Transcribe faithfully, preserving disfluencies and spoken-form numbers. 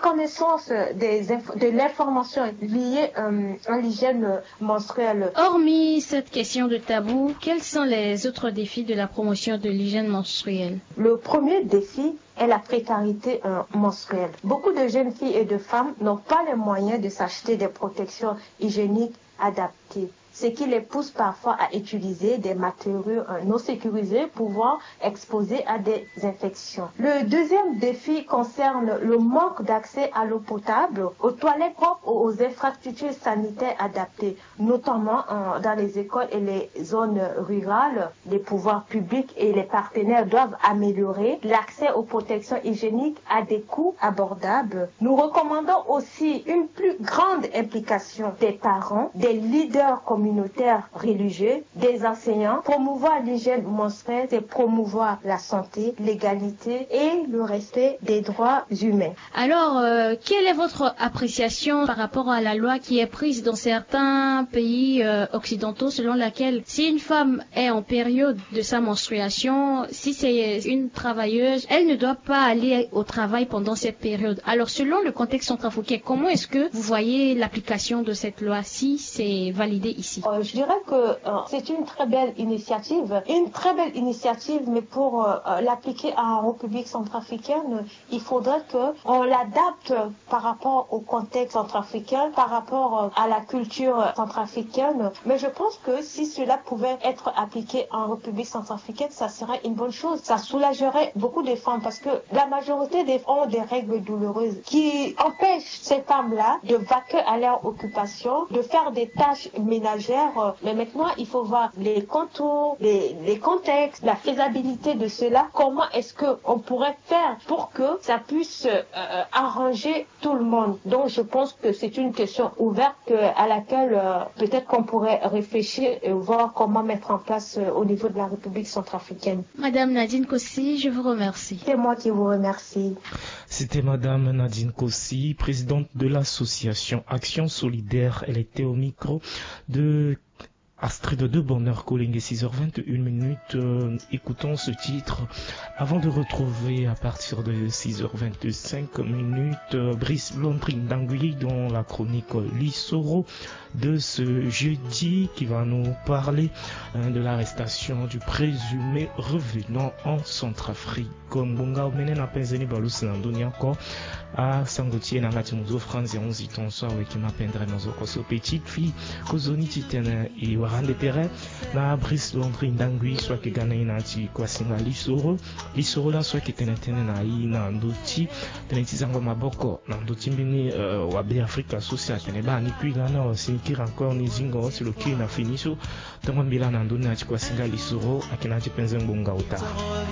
connaissance des de l'information liée euh, à l'hygiène menstruelle. Hormis cette question de tabou, quels sont les autres défis de la promotion de l'hygiène menstruelle? Le premier défi est la précarité euh, menstruelle. Beaucoup de jeunes filles et de femmes n'ont pas les moyens de s'acheter des protections hygiéniques adaptées, ce qui les pousse parfois à utiliser des matériaux euh, non sécurisés pouvant exposer à des infections. Le deuxième défi concerne le manque d'accès à l'eau potable, aux toilettes propres ou aux infrastructures sanitaires adaptées, notamment euh, dans les écoles et les zones rurales. Les pouvoirs publics et les partenaires doivent améliorer l'accès aux protections hygiéniques à des coûts abordables. Nous recommandons aussi une plus grande implication des parents, des leaders communautaires religieux, des enseignants. Promouvoir l'hygiène menstruelle, c'est promouvoir la santé, l'égalité et le respect des droits humains. Alors, euh, quelle est votre appréciation par rapport à la loi qui est prise dans certains pays euh, occidentaux selon laquelle si une femme est en période de sa menstruation, si c'est une travailleuse, elle ne doit pas aller au travail pendant cette période. Alors, selon le contexte centrafricain, comment est-ce que vous voyez l'application de cette loi si c'est validé ici? euh, Je dirais que euh, c'est une très belle initiative, une très belle initiative, mais pour euh, l'appliquer en République centrafricaine, il faudrait que on l'adapte par rapport au contexte centrafricain, par rapport euh, à la culture centrafricaine. Mais je pense que si cela pouvait être appliqué en République centrafricaine, ça serait une bonne chose. Ça soulagerait beaucoup de femmes parce que la majorité des femmes ont des règles douloureuses qui empêchent ces femmes-là de vaquer à leur occupation, de faire des tâches ménagères. Mais maintenant, il faut voir les contours, les, les contextes, la faisabilité de cela. Comment est-ce que on pourrait faire pour que ça puisse euh, arranger tout le monde? Donc, je pense que c'est une question ouverte à laquelle euh, peut-être qu'on pourrait réfléchir et voir comment mettre en place euh, au niveau de la République centrafricaine. Madame Nadine Kossi, je vous remercie. C'est moi qui vous remercie. C'était Madame Nadine Kossi, présidente de l'association Action Solidaire. Elle était au micro de Astrid de Bonheur Colling, six heures vingt et une minutes. Euh, écoutons ce titre avant de retrouver à partir de six heures vingt-cinq minutes euh, Brice Blondrine d'Angui dans la chronique Lissoro de ce jeudi qui va nous parler hein, de l'arrestation du présumé revenant en Centrafrique. Comme Bonga Omenen a pensé balus Landoni encore à Sangotier Nangati Muzo France et onze ans soir qui m'appendrait Mozo Koso petite fille Kozoni Titene et Warande Terre na Brice Blondrine d'Angui soit que Ghana inati kwa singa Lissoro Lissoro la soit que tenetene na i na ndoti tenetizango maboko na ndoti mbini uh, wa be Afrika social teneba ni puis Ghana aussi qui encore ni zingo c'est le qui na finiso tango mbila na ndoni ati kwa singa Lissoro akina ati penze ngonga uta